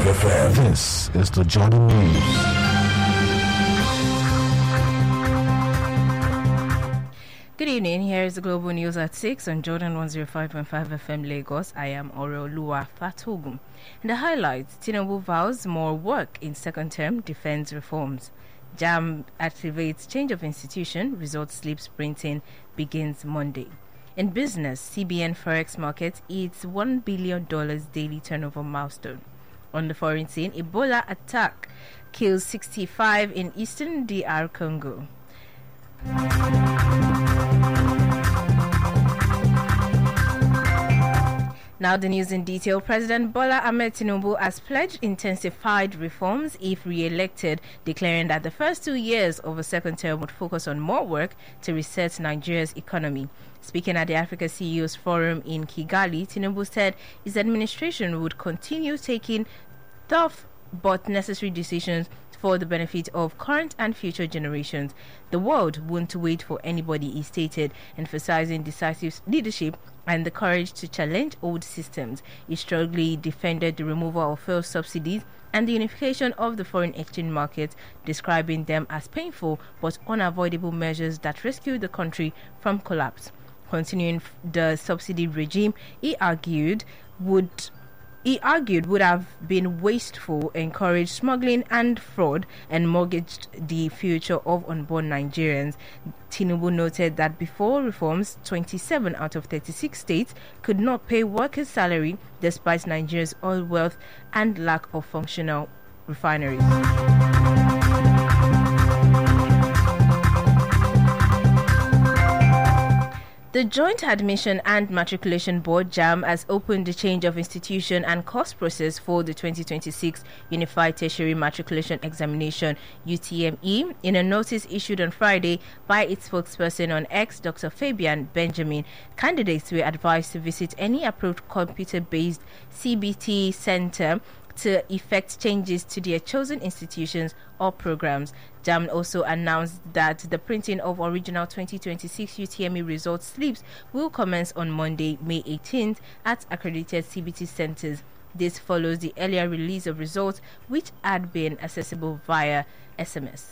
FM. This is the Jordan News. Good evening. Here is the global news at 6 on Jordan 105.5 FM Lagos. I am Oreoluwa Fatogum. The highlights: Tinubu vows more work in second term defense reforms. JAM activates change of institution. Result slips printing begins Monday. In business, CBN Forex market hits $1 billion daily turnover milestone. On the foreign scene, Ebola attack kills 65 in eastern DR Congo. Now the news in detail. President Bola Ahmed Tinubu has pledged intensified reforms if re-elected, declaring that the first 2 years of a second term would focus on more work to reset Nigeria's economy. Speaking at the Africa CEOs Forum in Kigali, Tinubu said his administration would continue taking tough but necessary decisions for the benefit of current and future generations. The world won't wait for anybody, he stated, emphasizing decisive leadership and the courage to challenge old systems. He strongly defended the removal of fuel subsidies and the unification of the foreign exchange market, describing them as painful but unavoidable measures that rescued the country from collapse. Continuing the subsidy regime, he argued would have been wasteful, encouraged smuggling and fraud, and mortgaged the future of unborn Nigerians. Tinubu noted that before reforms, 27 out of 36 states could not pay workers' salary despite Nigeria's oil wealth and lack of functional refineries. The Joint Admission and Matriculation Board, JAM, has opened the change of institution and course process for the 2026 Unified Tertiary Matriculation Examination, UTME. In a notice issued on Friday by its spokesperson on X, Dr. Fabian Benjamin, candidates were advised to visit any approved computer-based CBT center to effect changes to their chosen institutions or programs. JAM also announced that the printing of original 2026 UTME results slips will commence on Monday, May 18th at accredited CBT centers. This follows the earlier release of results, which had been accessible via SMS.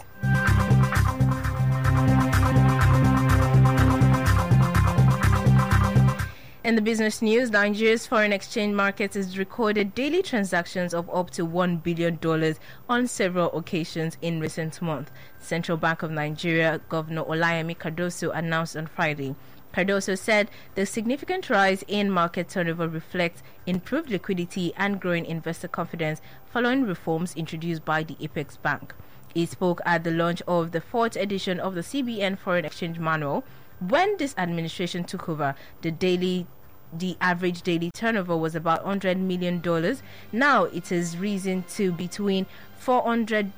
In the business news, Nigeria's foreign exchange market has recorded daily transactions of up to $1 billion on several occasions in recent months. Central Bank of Nigeria Governor Olayemi Cardoso announced on Friday. Cardoso said the significant rise in market turnover reflects improved liquidity and growing investor confidence following reforms introduced by the Apex Bank. He spoke at the launch of the 4th edition of the CBN Foreign Exchange Manual. When this administration took over, the average daily turnover was about $100 million. Now it has risen to between $400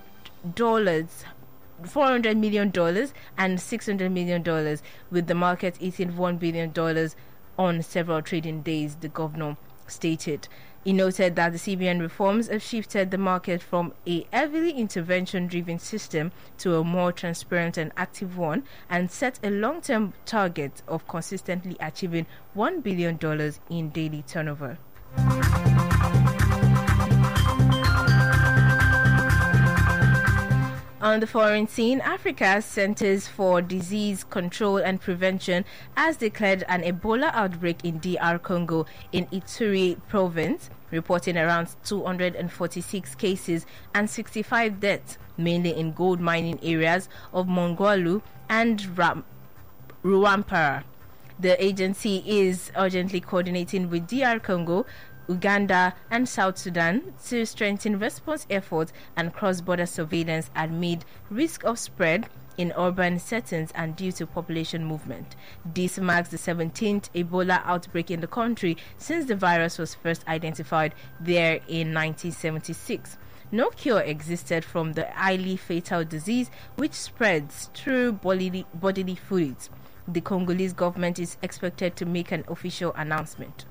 million and $600 million, with the market hitting $1 billion on several trading days, the governor stated. He noted that the CBN reforms have shifted the market from a heavily intervention-driven system to a more transparent and active one, and set a long-term target of consistently achieving $1 billion in daily turnover. On the foreign scene, Africa's Centers for Disease Control and Prevention has declared an Ebola outbreak in DR Congo in Ituri province, reporting around 246 cases and 65 deaths, mainly in gold mining areas of Mongwalu and Ruampara. The agency is urgently coordinating with DR Congo, Uganda and South Sudan to strengthen response efforts and cross-border surveillance amid risk of spread in urban settings and due to population movement. This marks the 17th Ebola outbreak in the country since the virus was first identified there in 1976. No cure existed from the highly fatal disease, which spreads through bodily fluids. The Congolese government is expected to make an official announcement.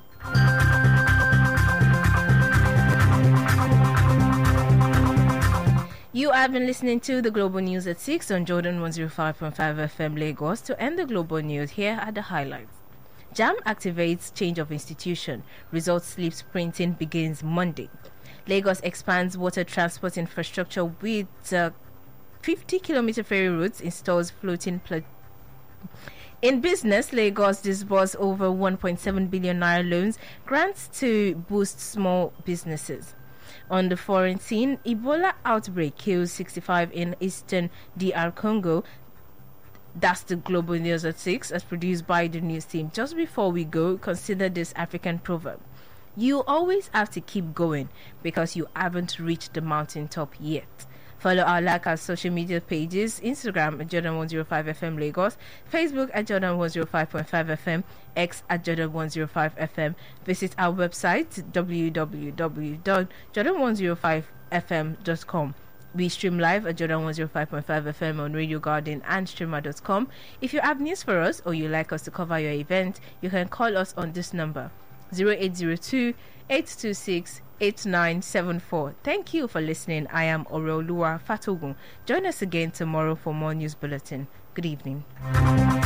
You have been listening to the Global News at 6 on Jordan 105.5 FM Lagos. To end the Global News, here are the highlights. JAM activates change of institution. Results slips printing begins Monday. Lagos expands water transport infrastructure with 50-kilometer ferry routes, installs floating in business. Lagos disbursed over 1.7 billion naira loans, grants to boost small businesses. On the foreign scene, Ebola outbreak kills 65 in eastern DR Congo. That's the Global News at 6, as produced by the news team. Just before we go, consider this African proverb. You always have to keep going because you haven't reached the mountaintop yet. Follow our social media pages: Instagram at Jordan 105 FM Lagos, Facebook at Jordan 105.5 FM, X at Jordan 105 FM. Visit our website www.jordan105fm.com. We stream live at Jordan 105.5 FM on Radio Garden and streamer.com. If you have news for us or you'd like us to cover your event, you can call us on this number: 0802 826 8974. Thank you for listening. I am Oreoluwa Fatogun. Join us again tomorrow for more news bulletin. Good evening.